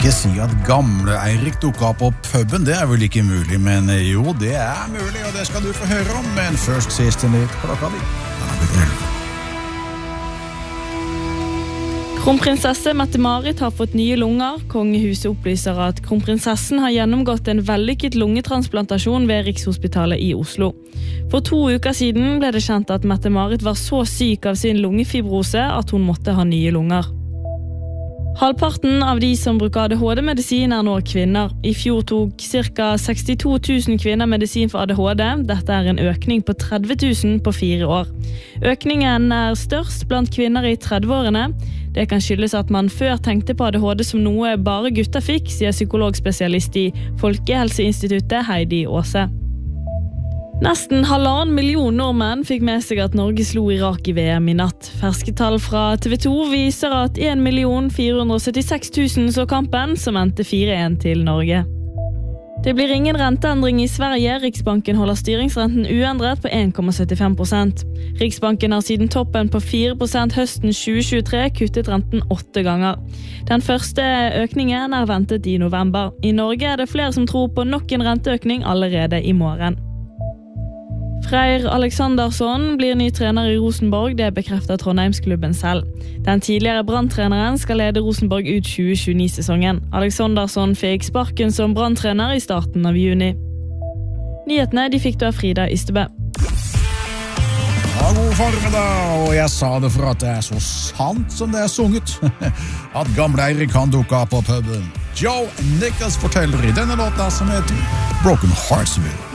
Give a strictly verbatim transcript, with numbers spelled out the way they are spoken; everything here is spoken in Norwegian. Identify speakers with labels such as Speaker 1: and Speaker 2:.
Speaker 1: Ikke si at gamle Eirik dukket opp på puben, det er vel ikke mulig, men jo, det er mulig, og det skal du få høre om, men først siste nytt klokka di. Da er det elleve.
Speaker 2: Kronprinsesse Mette-Marit har fått nye lunger. Kongehuset opplyser at kronprinsessen har gjennomgått en vellykket lungetransplantasjon ved Rikshospitalet i Oslo. For to uker siden ble det kjent at Mette-Marit var så syk av sin lungefibrose at hun måtte ha nye lunger. Halvparten av de som bruker A D H D-medisin er nå kvinner. I fjor tok ca. sekstito tusen kvinner medisin for A D H D. Dette er en økning på tretti tusen på fire år. Økningen er størst blant kvinner i trettiårene. Det kan skyldes at man før tenkte på A D H D som noe bare gutter fikk, sier psykologspesialist i Folkehelseinstituttet Heidi Åse. Nesten halvannen million nordmenn fikk med seg at Norge slo Irak i V M i natt. Ferske tall fra T V to viser at en million fire hundre og syttiseks tusen så kampen, som endte fire en til Norge. Det blir ingen renteendring i Sverige. Riksbanken holder styringsrenten uendret på en komma syttifem prosent. Riksbanken har siden toppen på fire prosent høsten tjue tjuetre kuttet renten åtte ganger. Den første økningen er ventet i november. I Norge er det flere som tror på nok en renteøkning allerede i morgen. Freyr Alexandersson blir ny trener i Rosenborg, det bekrefter Trondheimsklubben selv. Den tidligere Brann-treneren skal lede Rosenborg ut tjue tjueni-sesongen. Alexandersson fikk sparken som Brann-trener i starten av juni. Nyhetene de fikk du av Frida Ystebø.
Speaker 1: Ja, god formiddag, og jeg sa det for at det er så sant som det er sunget. At gamle Eirik kan dukke opp på puben. Joe Nichols forteller i denne låta som heter Broken Heartsville.